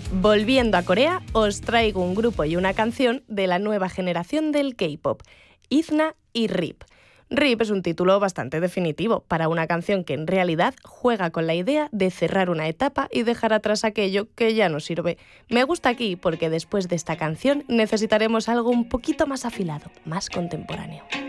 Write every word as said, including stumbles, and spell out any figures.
Volviendo a Corea, os traigo un grupo y una canción de la nueva generación del K-pop, Izna y R I P. R I P es un título bastante definitivo para una canción que en realidad juega con la idea de cerrar una etapa y dejar atrás aquello que ya no sirve. Me gusta aquí porque después de esta canción necesitaremos algo un poquito más afilado, más contemporáneo.